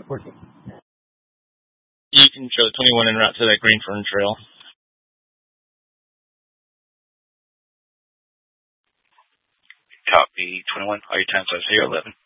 You can show 21 en route to that Green Fern Trail. Copy 21. All your time slots here 11.